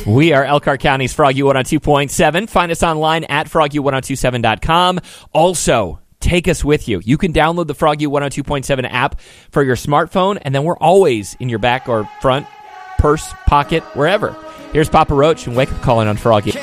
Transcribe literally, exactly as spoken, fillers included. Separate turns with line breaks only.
We are Elkhart County's Froggy one oh two point seven. Find us online at froggy ten twenty-seven dot com. Also, take us with you. You can download the Froggy one oh two point seven app for your smartphone, and then we're always in your back or front, purse, pocket, wherever. Here's Papa Roach and Wake Up Calling on Froggy.